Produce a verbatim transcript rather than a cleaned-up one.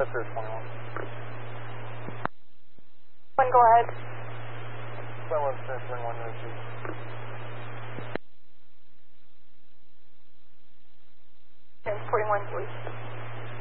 That's her twenty-one. One, go ahead. twenty-one, twenty-one, twenty-two. ten forty-one, please.